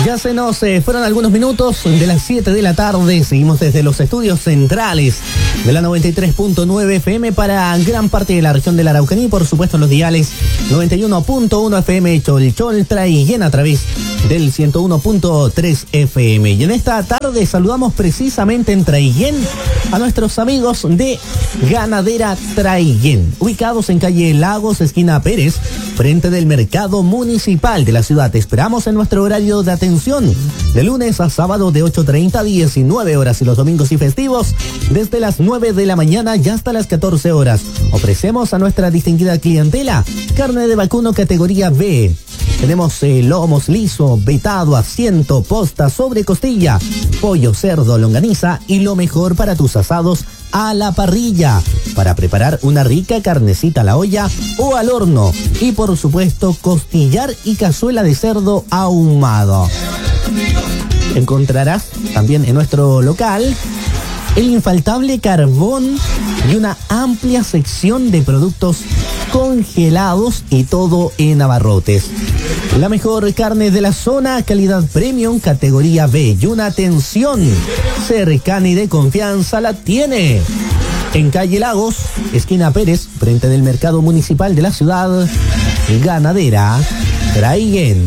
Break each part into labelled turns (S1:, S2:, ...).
S1: Ya se nos fueron algunos minutos de las 7 de la tarde. Seguimos desde los estudios centrales de la 93.9 FM para gran parte de la región de la Araucanía y por supuesto en los diales 91.1 FM Cholchol Traiguén a través del 101.3 FM. Y en esta tarde saludamos precisamente en Traiguén a nuestros amigos de Ganadera Traiguén, ubicados en calle Lagos, esquina Pérez, frente del mercado municipal de la ciudad. Te esperamos en nuestro horario de atención de lunes a sábado de 8:30 a 19 horas y los domingos y festivos desde las 9 de la mañana y hasta las 14 horas. Ofrecemos a nuestra distinguida clientela carne de vacuno categoría B. Tenemos lomos liso, vetado, asiento, posta, sobre costilla, pollo, cerdo, longaniza y lo mejor para tus asados a la parrilla, para preparar una rica carnecita a la olla o al horno y por supuesto costillar y cazuela de cerdo ahumado. Encontrarás también en nuestro local el infaltable carbón y una amplia sección de productos congelados y todo en abarrotes. La mejor carne de la zona, calidad premium, categoría B y una atención cercana y de confianza la tiene. En calle Lagos, esquina Pérez, frente del mercado municipal de la ciudad, Ganadera Traiguén.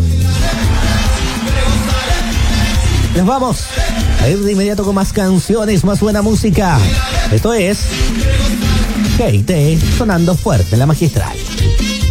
S1: Nos vamos a ir de inmediato con más canciones, más buena música. Esto es GT sonando fuerte en la magistral.